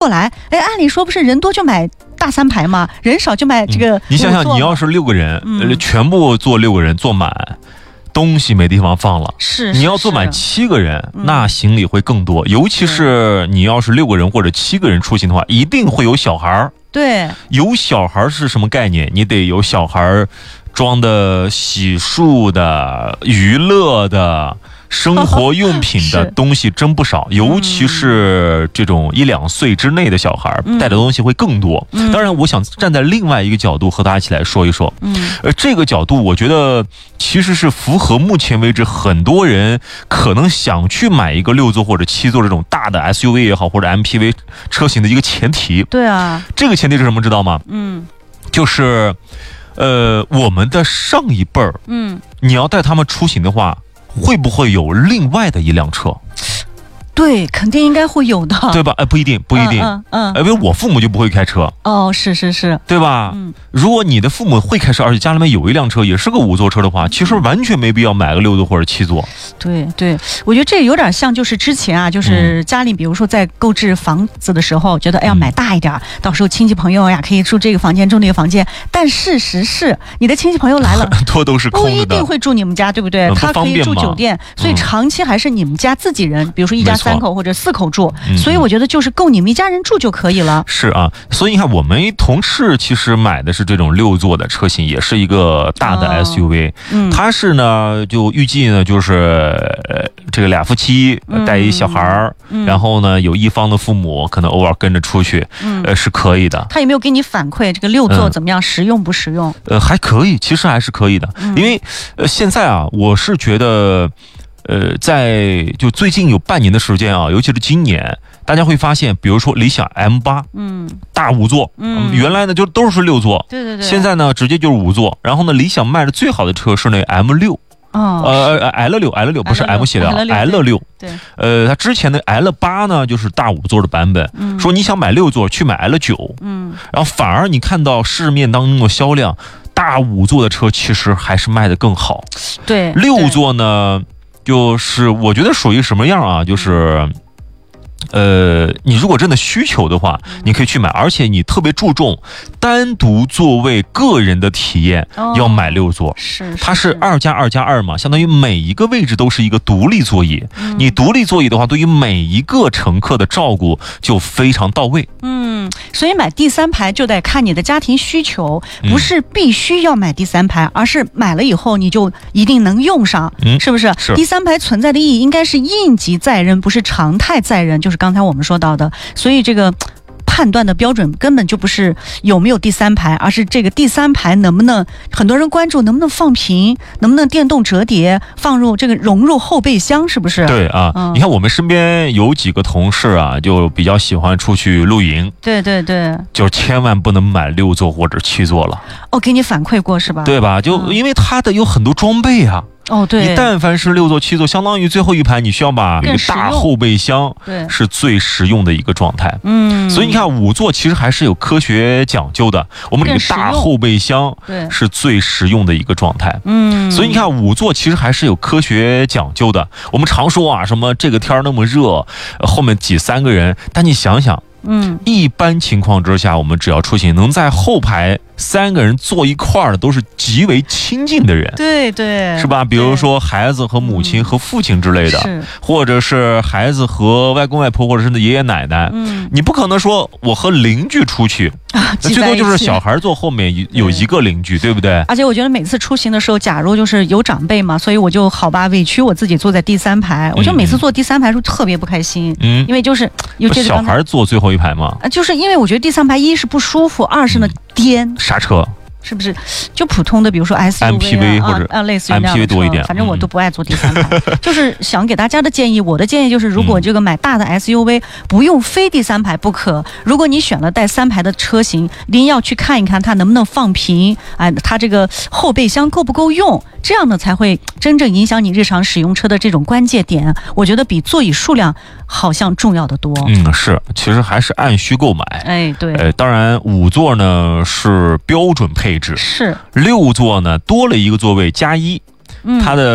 过来，哎，按理说不是人多就买大3排吗？人少就买这个。 你想想，你要是6个人，全部坐6个人坐满，东西没地方放了。 是你要坐满7个人，那行李会更多。尤其是你要是6个人或者7个人出行的话，一定会有小孩。 对， 有小孩是什么概念？你得有小孩装的洗漱的、娱乐的、生活用品的东西真不少，尤其是这种1、2岁之内的小孩，带的东西会更多。当然，我想站在另外一个角度和大家一起来说一说。这个角度我觉得其实是符合目前为止很多人可能想去买一个6座或者7座这种大的 SUV 也好，或者 MPV 车型的一个前提。 对啊， 这个前提是什么知道吗？就是我们的上一辈儿，你要带他们出行的话，会不会有另外的一辆车？ 对，肯定应该会有的， 对吧？不一定，因为我父母就不会开车。 哦，是， 对吧？如果你的父母会开车，而且家里面有一辆车，也是个5座车的话，其实完全没必要买个6座或者7座。 对，我觉得这有点像，就是之前啊，就是家里比如说在购置房子的时候，觉得哎要买大一点，到时候亲戚朋友呀可以住这个房间住那个房间。但事实是，你的亲戚朋友来了， 很多都是空的， 不一定会住你们家，对不对？他可以住酒店，所以长期还是你们家自己人，比如说一家3口或者4口住，所以我觉得就是够你们一家人住就可以了。 是啊，所以你看我们同事其实买的是这种6座的车型，也是一个大的 SUV。他是呢就预计呢就是这个2夫妻带一小孩，然后呢有一方的父母可能偶尔跟着出去，是可以的。 他有没有给你反馈这个6座怎么样，实用不实用？ 还可以，其实还是可以的，因为现在啊，我是觉得。在就最近有半年的时间啊，尤其是今年，大家会发现，比如说理想 M8，大5座，原来呢就都是6座， 对， 现在呢直接就是5座。然后呢，理想卖的最好的车是那 M6，L6不是 M 系列 L6， 对， 它之前的 L8呢就是大5座的版本，说你想买6座去买 L9，然后反而你看到市面当中的销量，大5座的车其实还是卖的更好， 对 ，6座呢。就是我觉得属于什么样啊？就是你如果真的需求的话，你可以去买，而且你特别注重单独座位个人的体验，要买6座。它是2+2+2嘛，相当于每一个位置都是一个独立座椅。你独立座椅的话，对于每一个乘客的照顾就非常到位。 所以买第3排就得看你的家庭需求，不是必须要买第3排，而是买了以后你就一定能用上，是不是？第3排存在的意义应该是应急载人，不是常态载人，就是刚才我们说到的。所以这个判断的标准根本就不是有没有第3排，而是这个第3排能不能，很多人关注能不能放平，能不能电动折叠，放入这个融入后备箱，是不是？ 对啊，你看我们身边有几个同事啊，就比较喜欢出去露营， 对， 就千万不能买6座或者7座了。 给你反馈过是吧？ 对吧？就因为它的有很多装备啊。 对， 你但凡是6座7座，相当于最后一排你需要把一个大后备箱，是最实用的一个状态。所以你看5座其实还是有科学讲究的，我们这个大后备箱是最实用的一个状态。所以你看5座其实还是有科学讲究的。我们常说啊，什么这个天那么热，后面挤3个人，但你想想。一般情况之下，我们只要出行能在后排3个人坐一块儿的，都是极为亲近的人， 对， 是吧？比如说孩子和母亲和父亲之类的，或者是孩子和外公外婆，或者是爷爷奶奶。你不可能说我和邻居出去，那最多就是小孩坐后面有一个邻居，对不对？ 而且我觉得每次出行的时候，假如就是有长辈嘛，所以我就好吧，委屈我自己坐在第3排。我就每次坐第3排的时候特别不开心，因为就是有这小孩坐最后一排嘛， 就是因为我觉得第3排一是不舒服，二是呢颠刹车。 是不是就普通的比如说 SUV 或者类似于那样的 MPV 多一点， 反正我都不爱坐第3排。就是想给大家的建议，我的建议就是，如果这个买大的 SUV 不用非第3排不可。如果你选了带3排的车型，一定要去看一看它能不能放平，它这个后备箱够不够用，这样呢才会真正影响你日常使用车的这种关键点。我觉得比座椅数量好像重要的多。 是，其实还是按需购买。 对。 当然5座呢是标准配置， 是6 座呢多了一个座位加1，它的